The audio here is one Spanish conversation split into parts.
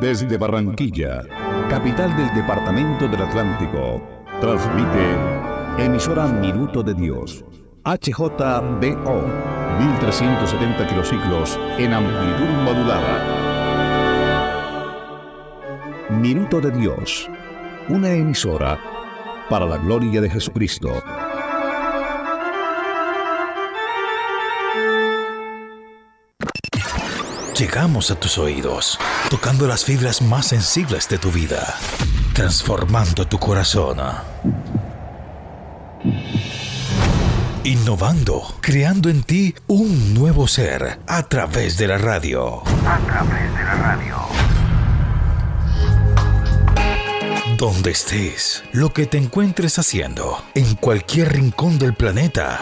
Desde Barranquilla, capital del departamento del Atlántico, transmite emisora Minuto de Dios, HJBO, 1370 kilociclos en amplitud modulada. Minuto de Dios, una emisora para la gloria de Jesucristo. Llegamos a tus oídos, tocando las fibras más sensibles de tu vida, transformando tu corazón. Innovando, creando en ti un nuevo ser a través de la radio. Donde estés, lo que te encuentres haciendo, en cualquier rincón del planeta.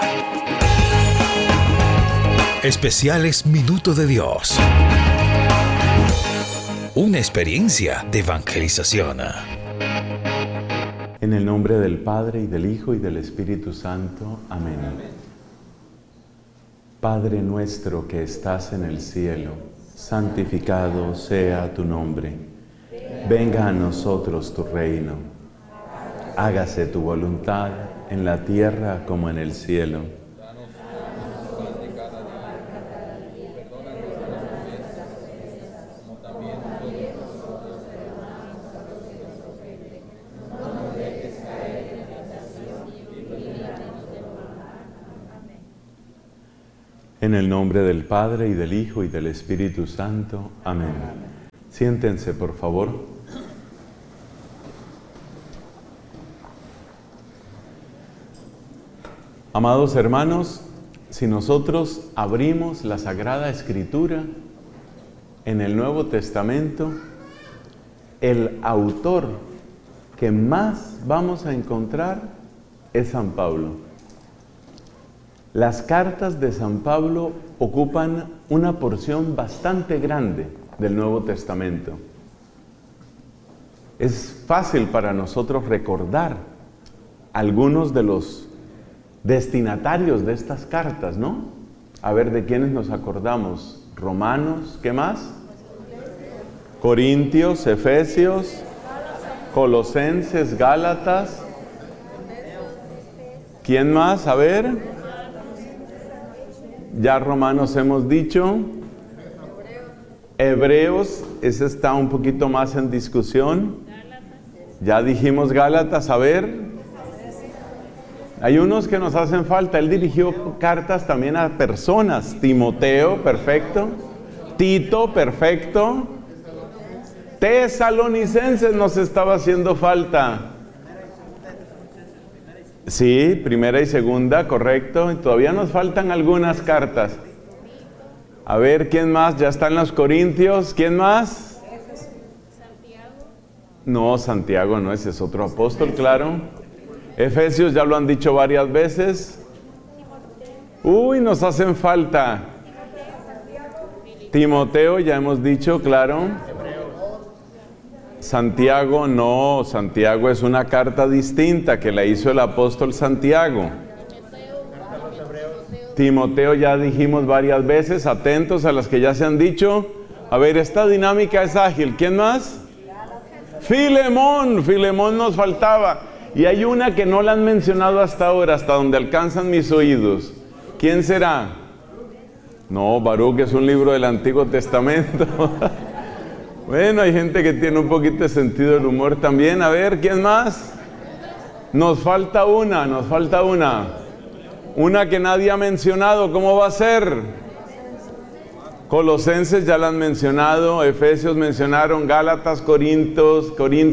Especiales Minuto de Dios. Una experiencia de evangelización. En el nombre del Padre, y del Hijo, y del Espíritu Santo. Amén. Padre nuestro que estás en el cielo, santificado sea tu nombre. Venga a nosotros tu reino. Hágase tu voluntad en la tierra como en el cielo. En el nombre del Padre, y del Hijo, y del Espíritu Santo. Amén. Siéntense, por favor. Amados hermanos, si nosotros abrimos la Sagrada Escritura en el Nuevo Testamento, el autor que más vamos a encontrar es San Pablo. Las cartas de San Pablo ocupan una porción bastante grande del Nuevo Testamento. Es fácil para nosotros recordar algunos de los destinatarios de estas cartas, ¿no? A ver, ¿de quiénes nos acordamos? Romanos, ¿qué más? Corintios, Efesios, Colosenses, Gálatas. ¿Quién más? A ver. Ya Romanos hemos dicho. Hebreos, ese está un poquito más en discusión. Ya dijimos Gálatas, a ver. Hay unos que nos hacen falta. Él dirigió cartas también a personas. Timoteo, perfecto. Tito, perfecto. Tesalonicenses nos estaba haciendo falta. Sí, primera y segunda, correcto. Y todavía nos faltan algunas cartas. A ver, ¿quién más? Ya están los Corintios. ¿Quién más? No, Santiago no, ese es otro apóstol, claro. Efesios ya lo han dicho varias veces. Uy, nos hacen falta. Timoteo ya hemos dicho, claro. Santiago no, Santiago es una carta distinta que la hizo el apóstol Santiago. Timoteo ya dijimos varias veces, atentos a las que ya se han dicho. A ver, esta dinámica es ágil. ¿Quién más? Filemón, Filemón nos faltaba. Y hay una que no la han mencionado hasta ahora, hasta donde alcanzan mis oídos. ¿Quién será? No, Baruch es un libro del Antiguo Testamento. Bueno, hay gente que tiene un poquito de sentido del humor también. A ver, ¿quién más? Nos falta una. Una que nadie ha mencionado. ¿Cómo va a ser? Colosenses ya la han mencionado. Efesios mencionaron. Gálatas, Corintios,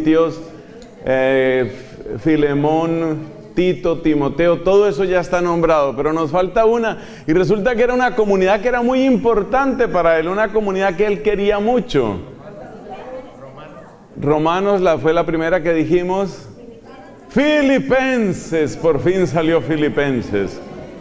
Filemón, Tito, Timoteo. Todo eso ya está nombrado. Pero nos falta una. Y resulta que era una comunidad que era muy importante para él. Una comunidad que él quería mucho. Romanos fue la primera que dijimos. Filipenses, por fin salió Filipenses.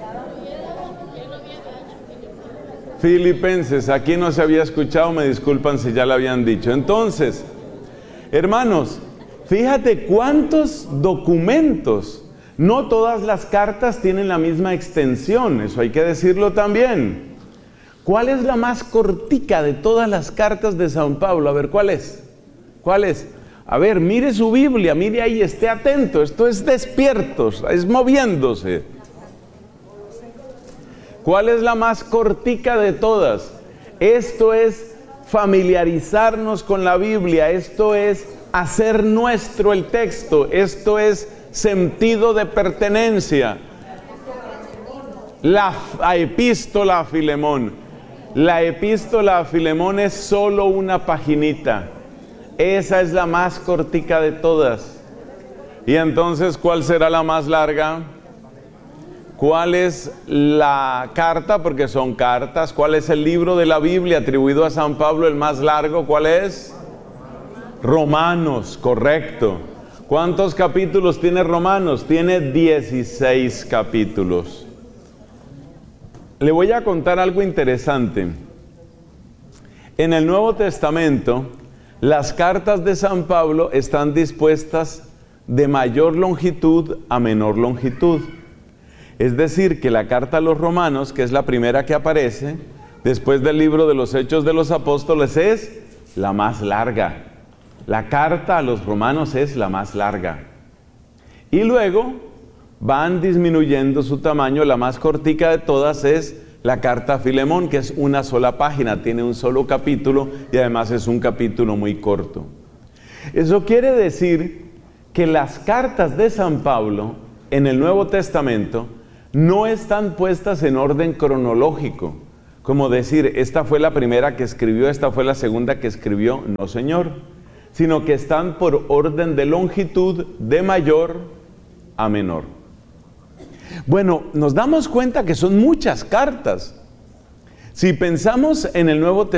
Filipenses, aquí no se había escuchado, me disculpan si ya lo habían dicho. Entonces, hermanos, fíjate cuántos documentos. No todas las cartas tienen la misma extensión, eso hay que decirlo también. ¿Cuál es la más cortica de todas las cartas de San Pablo? A ver, ¿cuál es? ¿Cuál es? A ver, mire su Biblia, mire ahí, esté atento. Esto es despiertos, es moviéndose. ¿Cuál es la más cortica de todas? Esto es familiarizarnos con la Biblia, esto es hacer nuestro el texto, esto es sentido de pertenencia. La epístola a Filemón. La epístola a Filemón es solo una paginita. Esa es la más cortica de todas. Y entonces, ¿cuál será la más larga? ¿Cuál es la carta? Porque son cartas. ¿Cuál es el libro de la Biblia atribuido a San Pablo, el más largo? ¿Cuál es? Romanos, correcto. ¿Cuántos capítulos tiene Romanos? Tiene 16 capítulos. Le voy a contar algo interesante. En el Nuevo Testamento, las cartas de San Pablo están dispuestas de mayor longitud a menor longitud. Es decir, que la carta a los Romanos, que es la primera que aparece, después del libro de los Hechos de los Apóstoles, es la más larga. La carta a los Romanos es la más larga. Y luego van disminuyendo su tamaño. La más cortica de todas es la carta a Filemón, que es una sola página, tiene un solo capítulo y además es un capítulo muy corto. Eso quiere decir que las cartas de San Pablo en el Nuevo Testamento no están puestas en orden cronológico, como decir, esta fue la primera que escribió, esta fue la segunda que escribió. No, señor, sino que están por orden de longitud de mayor a menor. Bueno, nos damos cuenta que son muchas cartas. Si pensamos en el Nuevo Testamento,